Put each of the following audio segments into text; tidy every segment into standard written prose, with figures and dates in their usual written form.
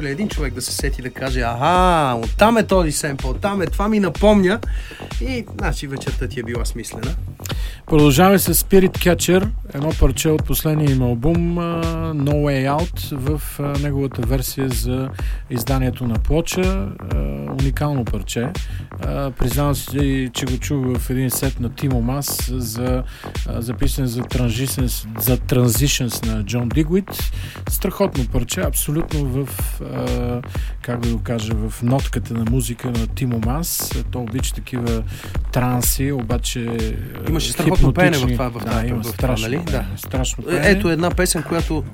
хвърля един човек да се сети да каже, оттам е този семпъл, оттам е, това ми напомня и значи вечерта ти е била смислена. Продължаваме с Spirit Catcher, едно парче от последния им албум No Way Out в неговата версия за изданието на плоча. Уникално парче. Признавам си, че го чух в един сет на Timo Maas записан за Transitions на Джон Дигуит. Страхотно парче, абсолютно в как да го кажа, в нотката на музика на Timo Maas. Той обича такива транси, обаче имаше страхотно пеене в това. Да, има страшно, нали? Да. Страшно пеене. Ето една песен, която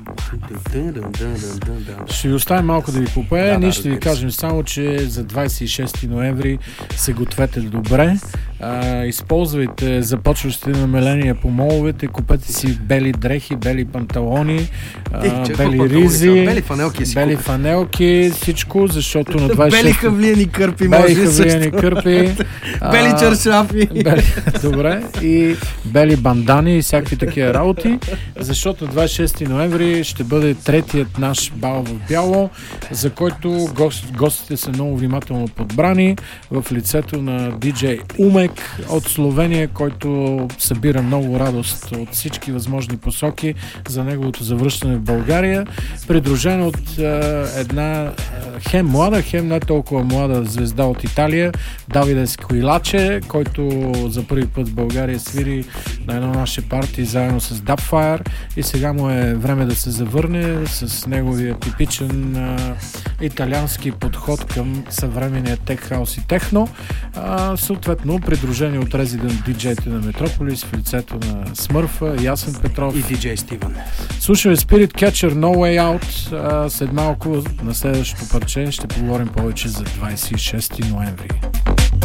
ще ви оставим малко да ви попее. Ние ще ви кажем само, че за 26 ноември се гответе добре. Използвайте започващите намаления по моловете, купете си бели дрехи, бели панталони, бели ризи, бели фанелки, всичко, защото на 26... Бели хавлияни кърпи, може също. Бели чаршафи. Добре. И бели бандани и всякакви такива работи, защото на 26 ноември ще бъде третият наш бал в бяло, за който гостите са много внимателно подбрани в лицето на диджей Умек от Словения, който събира много радост от всички възможни посоки за неговото завръщане в България, придружен от една хем млада, хем не толкова млада звезда от Италия, Давиде Скуилаче, който за първи път в България свири на едно наше парти заедно с Dubfire и сега му е време да се завърне с неговия типичен италиански подход към съвременния тек хаус и техно. Съответно, придружени от резидент диджеите на Метрополис в лицето на Смърфа, Ясен Петров и диджей Стивън. Слушаме Spirit Catcher No Way Out. След малко на следващото парче ще поговорим повече за 26 ноември.